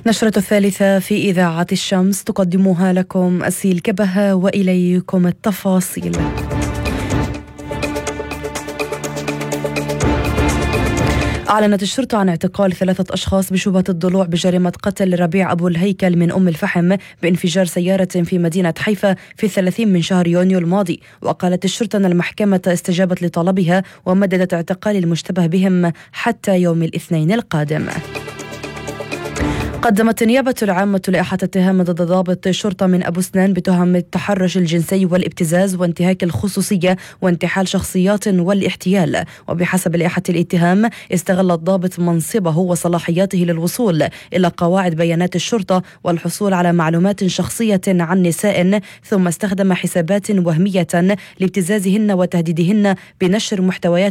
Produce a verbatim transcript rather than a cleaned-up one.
نشرة الثالثة في إذاعة الشمس تقدمها لكم أسيل كبهة، وإليكم التفاصيل. أعلنت الشرطة عن اعتقال ثلاثة أشخاص بشبهة الضلوع بجريمة قتل ربيع أبو الهيكل من أم الفحم بانفجار سيارة في مدينة حيفا في الثلاثين من شهر يونيو الماضي. وقالت الشرطة أن المحكمة استجابت لطلبها ومددت اعتقال المشتبه بهم حتى يوم الاثنين القادم. قدمت النيابة العامة لائحة اتهام ضد ضابط شرطة من أبو سنان بتهم التحرش الجنسي والابتزاز وانتهاك الخصوصية وانتحال شخصيات والاحتيال. وبحسب لائحة الاتهام استغل الضابط منصبه وصلاحياته للوصول إلى قواعد بيانات الشرطة والحصول على معلومات شخصية عن نساء، ثم استخدم حسابات وهمية لابتزازهن وتهديدهن بنشر محتويات